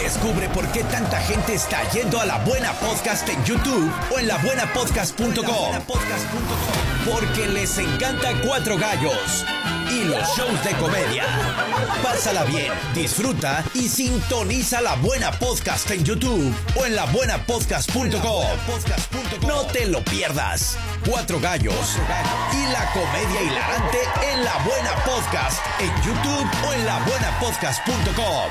Descubre por qué tanta gente está yendo a La Buena Podcast en YouTube o en labuenapodcast.com. Porque les encanta Cuatro Gallos y los shows de comedia. Pásala bien, disfruta y sintoniza La Buena Podcast en YouTube o en labuenapodcast.com. No te lo pierdas. Cuatro Gallos y la comedia hilarante en La Buena Podcast en YouTube o en labuenapodcast.com.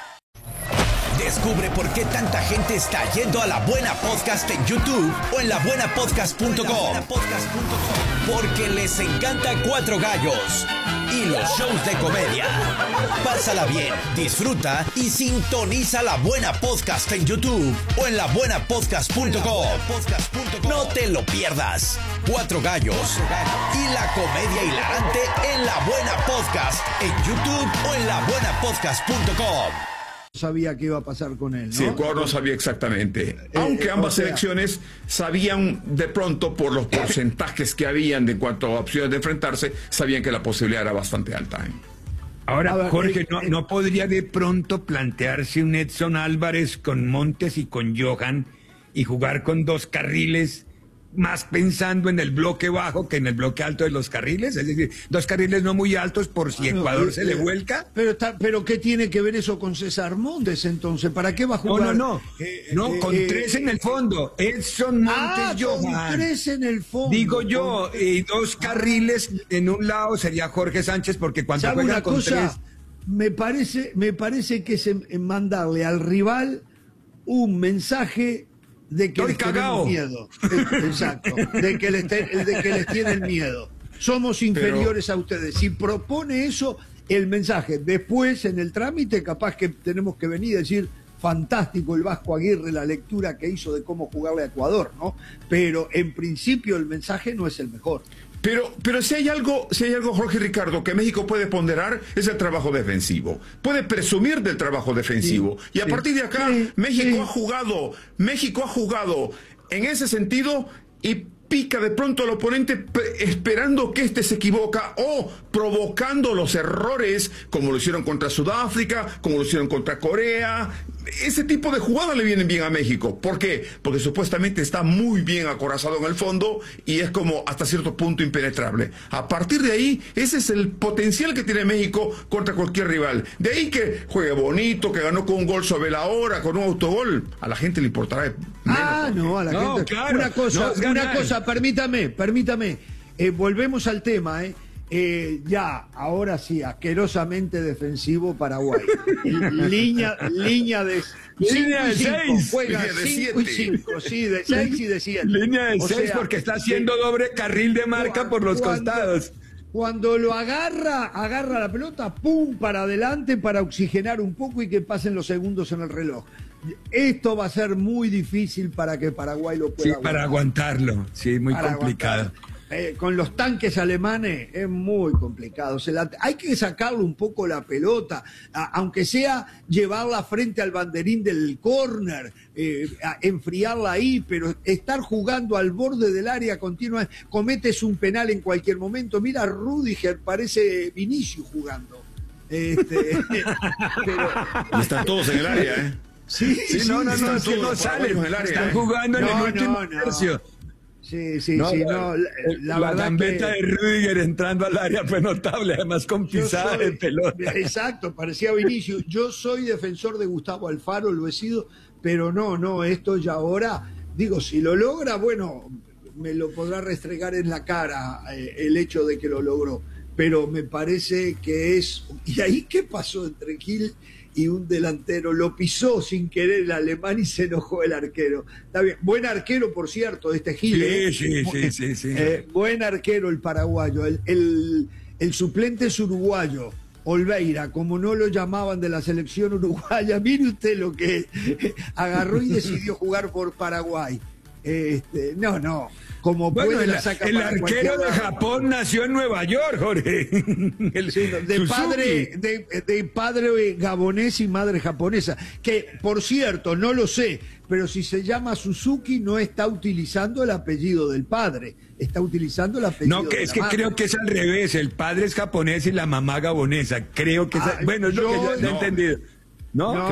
Descubre por qué tanta gente está yendo a La Buena Podcast en YouTube o en labuenapodcast.com. Porque les encanta Cuatro Gallos y los shows de comedia. Pásala bien, disfruta y sintoniza La Buena Podcast en YouTube o en labuenapodcast.com. No te lo pierdas. Cuatro Gallos y la comedia hilarante en La Buena Podcast en YouTube o en labuenapodcast.com. Sabía qué iba a pasar con él, ¿no? Sí, Ecuador no sabía exactamente. Aunque ambas selecciones sabían de pronto por los porcentajes que habían en cuanto a opciones de enfrentarse, sabían que la posibilidad era bastante alta. Ahora, Jorge, ¿no podría de pronto plantearse un Edson Álvarez con Montes y con Johan y jugar con dos carriles, más pensando en el bloque bajo que en el bloque alto de los carriles? Es decir, dos carriles no muy altos por si Ecuador se le vuelca. Pero ¿qué tiene que ver eso con César Montes entonces? ¿Para qué va a jugar? No, con tres en el fondo. Edson, Montes, Johan. Con tres en el fondo. Digo yo, y dos carriles en un lado sería Jorge Sánchez, porque cuando juegan con tres... Me parece que es mandarle al rival un mensaje de que les tenemos miedo. Exacto, de que les tienen miedo. Somos inferiores a ustedes. Si propone eso, el mensaje, después en el trámite capaz que tenemos que venir y decir, fantástico el Vasco Aguirre, la lectura que hizo de cómo jugarle a Ecuador, ¿no? Pero en principio el mensaje no es el mejor. Pero si hay algo, Jorge y Ricardo, que México puede ponderar, es el trabajo defensivo. Puede presumir del trabajo defensivo. Y a partir de acá, México ha jugado en ese sentido y pica de pronto al oponente esperando que éste se equivoca o provocando los errores, como lo hicieron contra Sudáfrica, como lo hicieron contra Corea. Ese tipo de jugadas le vienen bien a México. ¿Por qué? Porque supuestamente está muy bien acorazado en el fondo y es como hasta cierto punto impenetrable. A partir de ahí, ese es el potencial que tiene México contra cualquier rival. De ahí que juegue bonito, que ganó con un gol sobre la hora, con un autogol. A la gente le importará menos. No, a la gente. Claro, una cosa, permítame. Volvemos al tema, ya, ahora sí, asquerosamente defensivo Paraguay. Línea de 6. Juega 5 y 5, sí, de 6 y de 7. Línea de 6 porque está haciendo doble carril de marca por los costados. Cuando lo agarra la pelota, pum, para adelante para oxigenar un poco y que pasen los segundos en el reloj. Esto va a ser muy difícil para que Paraguay lo pueda para aguantarlo, sí, muy complicado. Con los tanques alemanes es muy complicado. Hay que sacarle un poco la pelota, aunque sea llevarla frente al banderín del córner, enfriarla ahí, pero estar jugando al borde del área continua, cometes un penal en cualquier momento. Mira, Rüdiger parece Vinicius jugando. Pero... Están todos en el área, Sí, no salen, están jugando en el último tercio. La verdad gambeta de Rüdiger entrando al área fue notable, además con pisada de pelota. Exacto, parecía Vinicius. Yo soy defensor de Gustavo Alfaro, lo he sido, pero no, esto ya ahora, digo, si lo logra, bueno, me lo podrá restregar en la cara el hecho de que lo logró, pero me parece que es... ¿Y ahí qué pasó entre Gil y un delantero? Lo pisó sin querer el alemán y se enojó el arquero. Está bien, buen arquero, por cierto, Gil. Sí. Buen arquero el paraguayo. El suplente es uruguayo, Olveira, como no lo llamaban de la selección uruguaya. Mire usted lo que agarró y decidió jugar por Paraguay. No. Como bueno, puede la saca el arquero de Japón nació en Nueva York, Jorge. De padre gabonés y madre japonesa. Que, por cierto, no lo sé, pero si se llama Suzuki no está utilizando el apellido del padre, está utilizando el apellido de la madre. Creo que es al revés, el padre es japonés y la mamá gabonesa. Creo que bueno, es lo que yo he entendido. ¿No?